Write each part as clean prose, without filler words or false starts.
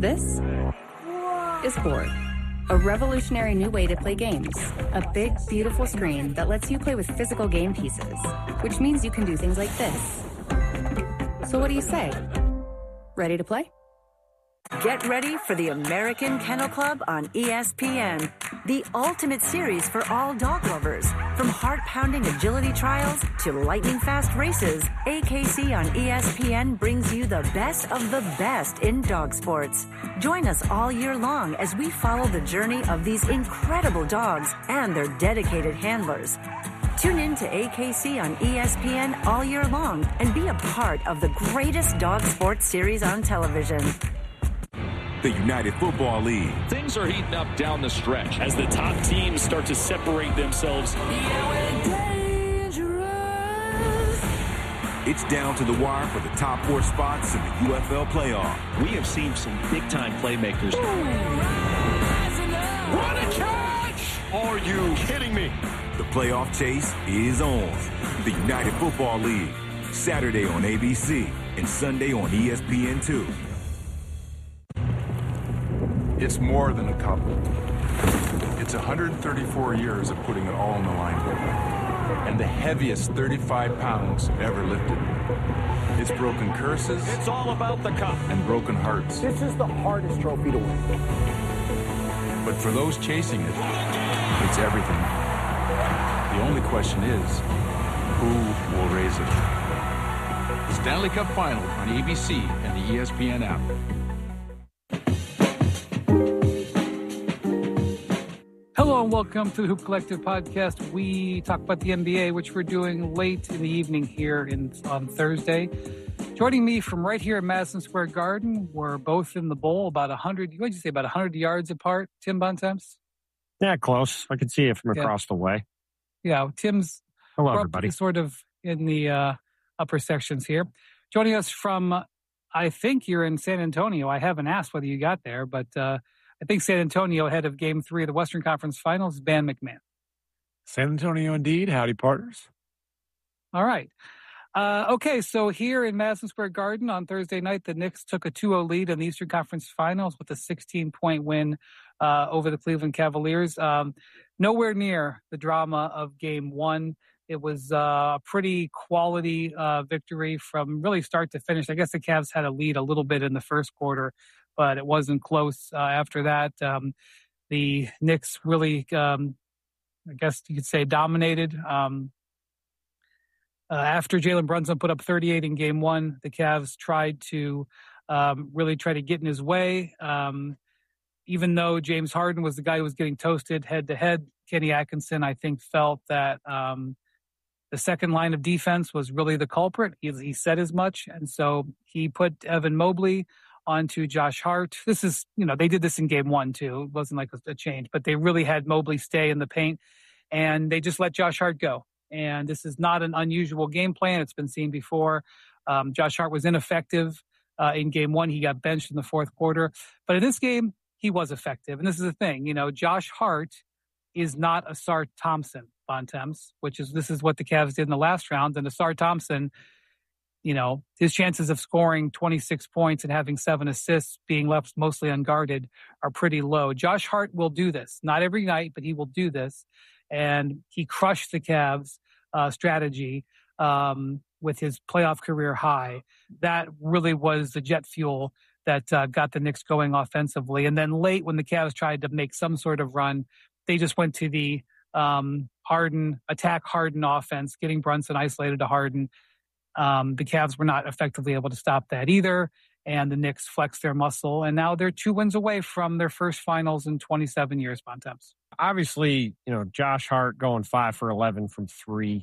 This is Board, a revolutionary new way to play games. A big, beautiful screen that lets you play with physical game pieces, which means you can do things like this. So what do you say? Ready to play? Get ready for the American Kennel Club on ESPN, the ultimate series for all dog lovers. From heart-pounding agility trials to lightning-fast races, AKC on ESPN brings you the best of the best in dog sports. Join us all year long as we follow the journey of these incredible dogs and their dedicated handlers. Tune in to AKC on ESPN all year long and be a part of the greatest dog sports series on television. The United Football League. Things are heating up down the stretch as the top teams start to separate themselves. It's down to the wire for the top 4 spots in the UFL playoff. We have seen some big-time playmakers. What a catch! Are you kidding me? The playoff chase is on. The United Football League. Saturday on ABC and Sunday on ESPN2. It's more than a cup. It's 134 years of putting it all on the line. And the heaviest 35 pounds ever lifted. It's broken curses. It's all about the cup. And broken hearts. This is the hardest trophy to win. But for those chasing it, it's everything. The only question is, who will raise it? The Stanley Cup Final on ABC and the ESPN app. Hello and welcome to the Hoop Collective podcast. We talk about the NBA, which we're doing late in the evening here on Thursday. Joining me from right here at Madison Square Garden, we're both in the bowl, about 100. What did you say? About 100 yards apart. Tim Bontemps. Yeah, close. I can see it from across the way. Yeah, Tim's. Hello, everybody. Sort of in the upper sections here. Joining us from, I think you're in San Antonio. I haven't asked whether you got there, but. I think San Antonio ahead of Game 3 of the Western Conference Finals, Ben McMahon. San Antonio indeed. Howdy, partners. All right. Okay, so here in Madison Square Garden on Thursday night, the Knicks took a 2-0 lead in the Eastern Conference Finals with a 16-point win over the Cleveland Cavaliers. Nowhere near the drama of Game 1. It was a pretty quality victory from really start to finish. I guess the Cavs had a lead a little bit in the first quarter, but it wasn't close after that. The Knicks really, I guess you could say, dominated. After Jalen Brunson put up 38 in Game 1, the Cavs tried to really try to get in his way. Even though James Harden was the guy who was getting toasted head-to-head, Kenny Atkinson, I think, felt that the second line of defense was really the culprit. He said as much, and so he put Evan Mobley onto Josh Hart. This is, they did this in Game 1 too. It wasn't like a change, but they really had Mobley stay in the paint, and they just let Josh Hart go. And this is not an unusual game plan. It's been seen before. Josh Hart was ineffective in Game 1. He got benched in the fourth quarter. But in this game, he was effective. And this is the thing, Josh Hart is not Asar Thompson, Bontemps, this is what the Cavs did in the last round. And Asar Thompson, his chances of scoring 26 points and having 7 assists being left mostly unguarded are pretty low. Josh Hart will do this. Not every night, but he will do this. And he crushed the Cavs strategy with his playoff career high. That really was the jet fuel that got the Knicks going offensively. And then late when the Cavs tried to make some sort of run, they just went to the Harden offense, getting Brunson isolated to Harden. The Cavs were not effectively able to stop that either, and the Knicks flexed their muscle, and now they're 2 wins away from their first finals in 27 years, Bontemps. Obviously, Josh Hart going 5 for 11 from 3,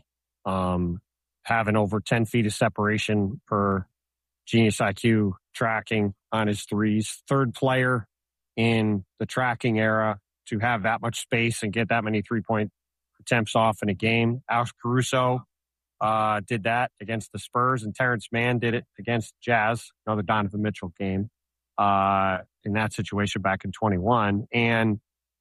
having over 10 feet of separation per Genius IQ tracking on his threes. Third player in the tracking era to have that much space and get that many 3-point attempts off in a game. Alex Caruso did that against the Spurs, and Terrence Mann did it against Jazz, another Donovan Mitchell game, in that situation back in 21. And,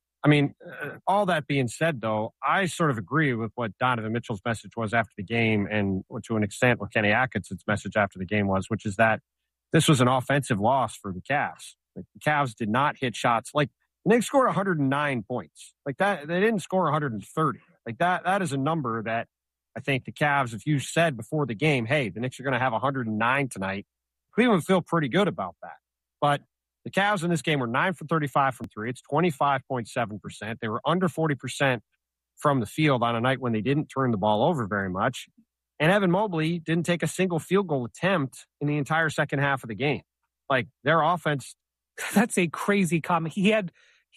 all that being said, though, I sort of agree with what Donovan Mitchell's message was after the game, and to an extent what Kenny Atkinson's message after the game was, which is that this was an offensive loss for the Cavs. Like, the Cavs did not hit shots. Like, the Knicks scored 109 points. Like that, they didn't score 130. Like that is a number that I think the Cavs, if you said before the game, hey, the Knicks are going to have 109 tonight, Cleveland would feel pretty good about that. But the Cavs in this game were 9 for 35 from three. It's 25.7%. They were under 40% from the field on a night when they didn't turn the ball over very much. And Evan Mobley didn't take a single field goal attempt in the entire second half of the game. Like, their offense. That's a crazy comment. He had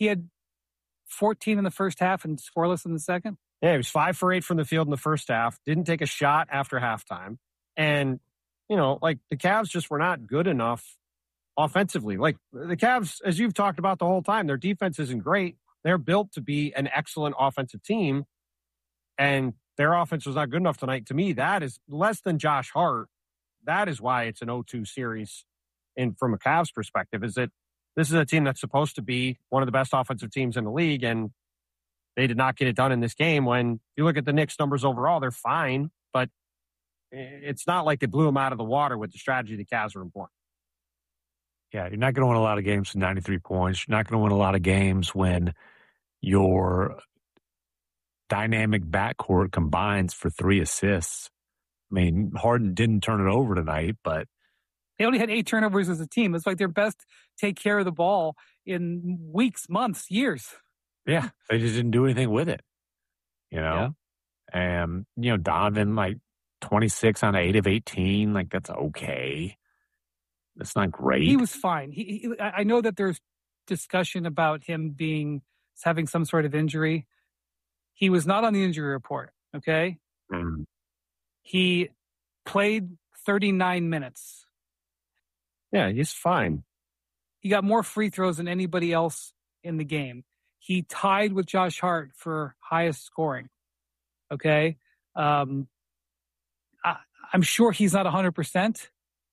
14 in the first half and scoreless in the second. Yeah, he was 5 for 8 from the field in the first half. Didn't take a shot after halftime. And, like, the Cavs just were not good enough offensively. Like, the Cavs, as you've talked about the whole time, their defense isn't great. They're built to be an excellent offensive team. And their offense was not good enough tonight. To me, that is less than Josh Hart. That is why it's an 0-2 series from a Cavs perspective, is that this is a team that's supposed to be one of the best offensive teams in the league, and they did not get it done in this game. When you look at the Knicks' numbers overall, they're fine, but it's not like they blew them out of the water with the strategy the Cavs are employing. Yeah, you're not going to win a lot of games with 93 points. You're not going to win a lot of games when your dynamic backcourt combines for 3 assists. I mean, Harden didn't turn it over tonight, but they only had 8 turnovers as a team. It's like their best take care of the ball in weeks, months, years. Yeah, they just didn't do anything with it, Yeah. And, Donovan, like 26 on 8 of 18, like that's okay. That's not great. He was fine. I know that there's discussion about him having some sort of injury. He was not on the injury report, okay? Mm-hmm. He played 39 minutes. Yeah, he's fine. He got more free throws than anybody else in the game. He tied with Josh Hart for highest scoring. Okay? I'm sure he's not 100%.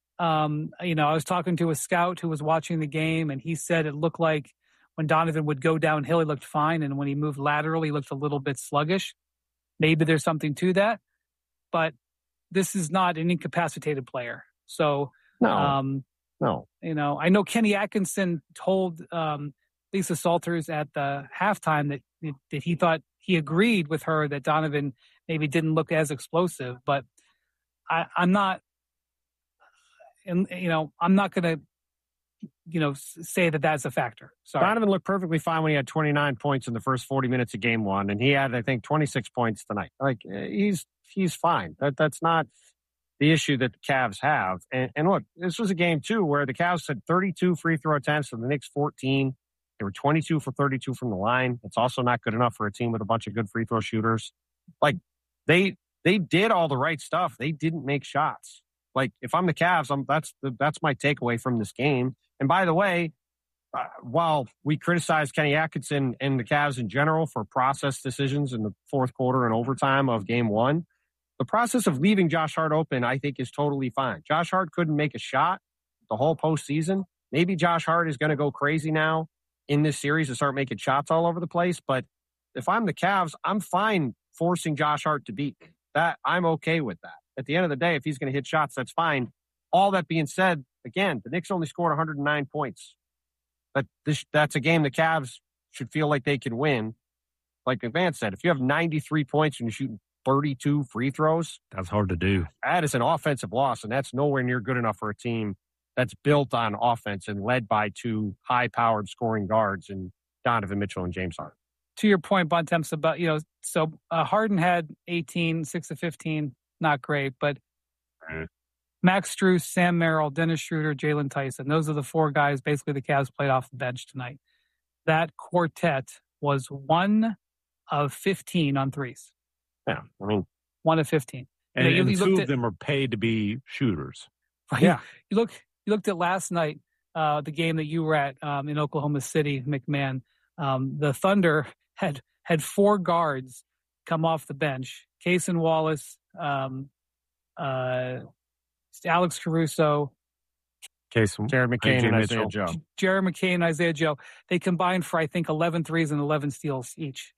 I was talking to a scout who was watching the game, and he said it looked like when Donovan would go downhill, he looked fine, and when he moved laterally, he looked a little bit sluggish. Maybe there's something to that, but this is not an incapacitated player. So, no. I know Kenny Atkinson told Lisa Salters at the halftime that he thought he agreed with her that Donovan maybe didn't look as explosive, but I'm not, and I'm not going to, say that that's a factor. Sorry. Donovan looked perfectly fine when he had 29 points in the first 40 minutes of game one, and he had, I think, 26 points tonight. Like, he's fine. That's not the issue that the Cavs have. And look, this was a game, too, where the Cavs had 32 free throw attempts and the Knicks 14. They were 22 for 32 from the line. It's also not good enough for a team with a bunch of good free throw shooters. Like, they did all the right stuff. They didn't make shots. Like, if I'm the Cavs, that's my takeaway from this game. And by the way, while we criticize Kenny Atkinson and the Cavs in general for process decisions in the fourth quarter and overtime of game one, the process of leaving Josh Hart open, I think, is totally fine. Josh Hart couldn't make a shot the whole postseason. Maybe Josh Hart is going to go crazy now in this series and start making shots all over the place. But if I'm the Cavs, I'm fine forcing Josh Hart to beat that. I'm okay with that. At the end of the day, if he's going to hit shots, that's fine. All that being said, again, the Knicks only scored 109 points. But that's a game the Cavs should feel like they can win. Like Vance said, if you have 93 points and you're shooting 32 free throws, that's hard to do. That is an offensive loss, and that's nowhere near good enough for a team that's built on offense and led by 2 high-powered scoring guards in Donovan Mitchell and James Harden. To your point, Bontemps, about, Harden had 18, 6 of 15, not great, but Max Strus, Sam Merrill, Dennis Schroeder, Jalen Tyson, those are the 4 guys basically the Cavs played off the bench tonight. That quartet was 1 of 15 on threes. Yeah, I mean, 1 of 15. And, and 2 of them are paid to be shooters. Right? Yeah. You looked at last night, the game that you were at in Oklahoma City, McMahon. The Thunder had 4 guards come off the bench. Cason Wallace, Alex Caruso, Jared McCain and Isaiah Joe. Jared McCain and Isaiah Joe. They combined for, I think, 11 threes and 11 steals each.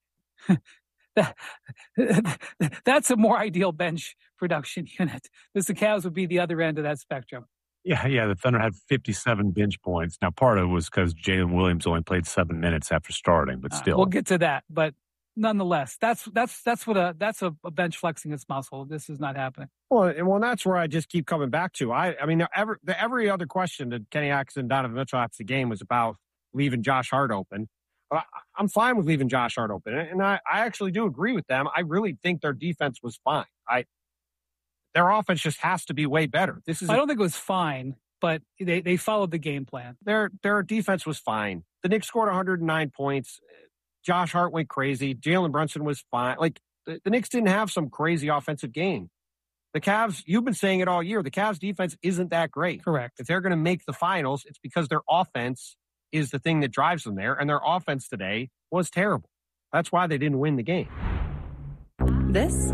That's a more ideal bench production unit. The Cavs would be the other end of that spectrum. Yeah, the Thunder had 57 bench points. Now, part of it was because Jalen Williams only played 7 minutes after starting, but still. We'll get to that, but nonetheless, that's a bench flexing its muscle. This is not happening. Well, that's where I just keep coming back to. I mean, every other question that Kenny Atkinson and Donovan Mitchell after the game was about leaving Josh Hart open. I'm fine with leaving Josh Hart open, and I actually do agree with them. I really think their defense was fine. Their offense just has to be way better. I don't think it was fine, but they followed the game plan. Their defense was fine. The Knicks scored 109 points. Josh Hart went crazy. Jalen Brunson was fine. Like, the Knicks didn't have some crazy offensive game. The Cavs, you've been saying it all year, the Cavs defense isn't that great. Correct. If they're going to make the finals, it's because their offense is the thing that drives them there, and their offense today was terrible. That's why they didn't win the game. This?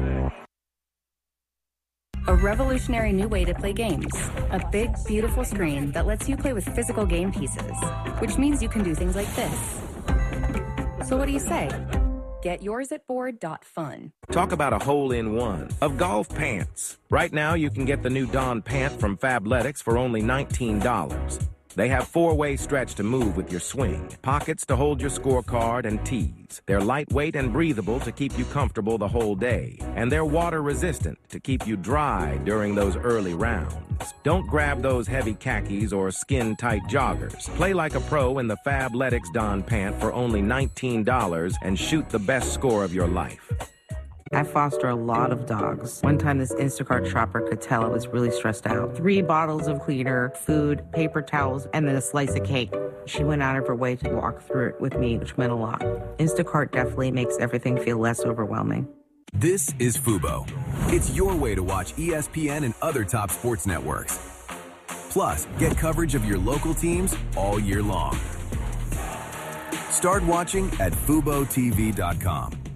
A revolutionary new way to play games. A big, beautiful screen that lets you play with physical game pieces, which means you can do things like this. So what do you say? Get yours at board.fun. Talk about a hole-in-one of golf pants. Right now, you can get the new Dawn pant from Fabletics for only $19. They have four-way stretch to move with your swing, pockets to hold your scorecard, and tees. They're lightweight and breathable to keep you comfortable the whole day. And they're water-resistant to keep you dry during those early rounds. Don't grab those heavy khakis or skin-tight joggers. Play like a pro in the Fabletics Dawn pant for only $19 and shoot the best score of your life. I foster a lot of dogs. One time this Instacart shopper could tell I was really stressed out. 3 bottles of cleaner, food, paper towels, and then a slice of cake. She went out of her way to walk through it with me, which meant a lot. Instacart definitely makes everything feel less overwhelming. This is Fubo. It's your way to watch ESPN and other top sports networks. Plus, get coverage of your local teams all year long. Start watching at FuboTV.com.